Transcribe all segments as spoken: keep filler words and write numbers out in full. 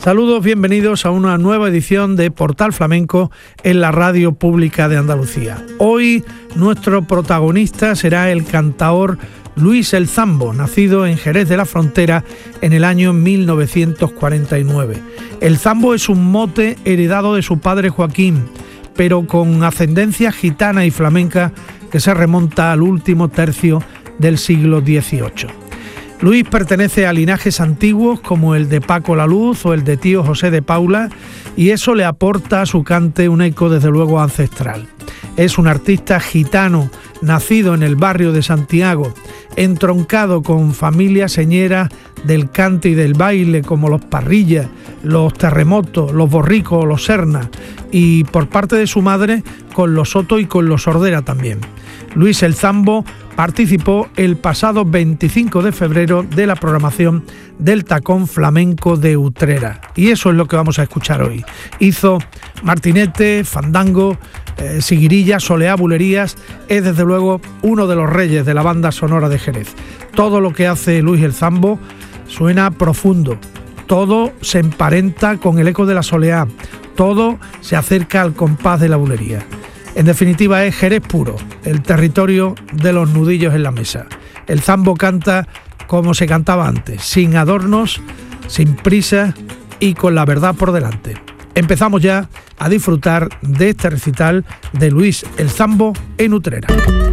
Saludos, bienvenidos a una nueva edición de Portal Flamenco en la Radio Pública de Andalucía. Hoy nuestro protagonista será el cantaor Luis el Zambo, nacido en Jerez de la Frontera en el año mil novecientos cuarenta y nueve. El Zambo es un mote heredado de su padre Joaquín, pero con ascendencia gitana y flamenca que se remonta al último tercio del siglo dieciocho. Luis pertenece a linajes antiguos como el de Paco la Luz o el de tío José de Paula, y eso le aporta a su cante un eco desde luego ancestral. Es un artista gitano, nacido en el barrio de Santiago, entroncado con familias señeras del cante y del baile como los Parrillas, los Terremotos, los Borricos o los Serna, y por parte de su madre con los Soto y con los Sordera también. Luis el Zambo participó el pasado veinticinco de febrero de la programación del Tacón Flamenco de Utrera, y eso es lo que vamos a escuchar hoy. Hizo martinete, fandango, eh, siguirilla, soleá, bulerías. Es desde luego uno de los reyes de la banda sonora de Jerez. Todo lo que hace Luis el Zambo suena profundo, todo se emparenta con el eco de la soleá, todo se acerca al compás de la bulería. En definitiva es Jerez puro, el territorio de los nudillos en la mesa. El Zambo canta como se cantaba antes, sin adornos, sin prisa y con la verdad por delante. Empezamos ya a disfrutar de este recital de Luis el Zambo en Utrera.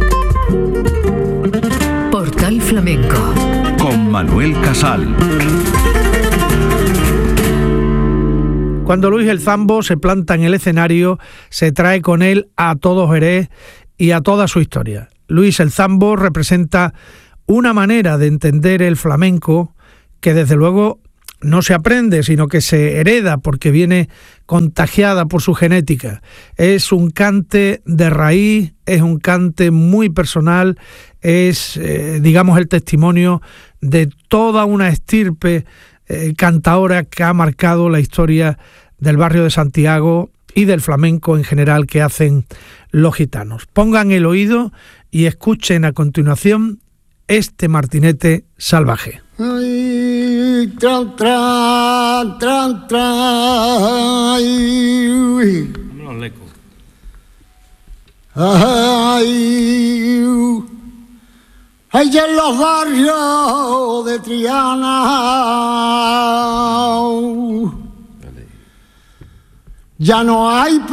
Portal Flamenco con Manuel Casal. Cuando Luis el Zambo se planta en el escenario, se trae con él a todo Jerez y a toda su historia. Luis el Zambo representa una manera de entender el flamenco que desde luego no se aprende, sino que se hereda porque viene contagiada por su genética. Es un cante de raíz, es un cante muy personal, es, eh, digamos, el testimonio de toda una estirpe Eh, cantaora que ha marcado la historia del barrio de Santiago y del flamenco en general que hacen los gitanos. Pongan el oído y escuchen a continuación este martinete salvaje. Ay, tran, tran, tran, tran, ay, ay, ay, en los barrios de Triana ya no hay